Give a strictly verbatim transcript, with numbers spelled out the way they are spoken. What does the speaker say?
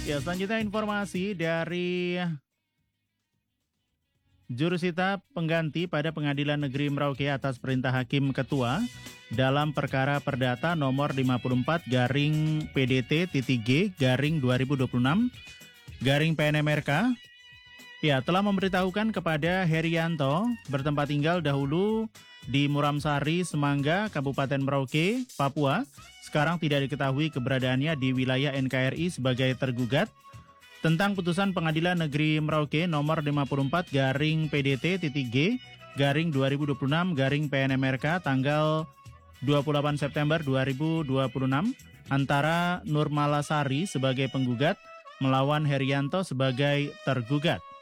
Ya, selanjutnya informasi dari Jurusita pengganti pada Pengadilan Negeri Merauke atas perintah Hakim Ketua dalam perkara perdata nomor lima puluh empat garing P D T titik G garing dua ribu dua puluh enam garing P N M R K ya telah memberitahukan kepada Herianto bertempat tinggal dahulu di Muramsari, Semangga, Kabupaten Merauke, Papua. Sekarang tidak diketahui keberadaannya di wilayah N K R I sebagai tergugat tentang putusan Pengadilan Negeri Merauke nomor lima puluh empat garing P D T titik G garing dua ribu dua puluh enam garing P N M R K tanggal dua puluh delapan September dua ribu dua puluh enam antara Nurmalasari sebagai penggugat melawan Herianto sebagai tergugat.